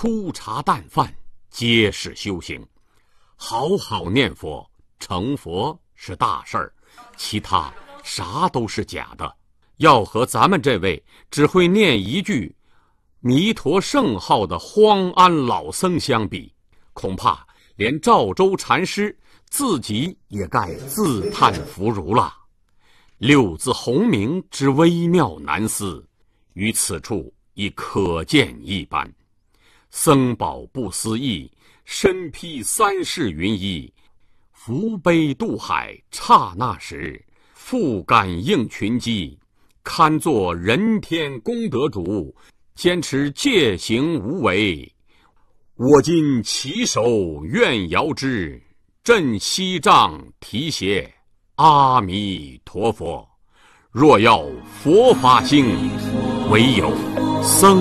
粗茶淡饭皆是修行，好好念佛，成佛是大事儿，其他啥都是假的。要和咱们这位只会念一句弥陀圣号的荒安老僧相比，恐怕连赵州禅师自己也该自叹弗如了。六字洪名之微妙难思，于此处已可见一斑。僧宝不思议，身披三世云衣，扶悲渡海，刹那时，复感应群机，堪作人天功德主，坚持戒行无为。我今起手愿遥之，振西杖提携，阿弥陀佛。若要佛法兴，唯有僧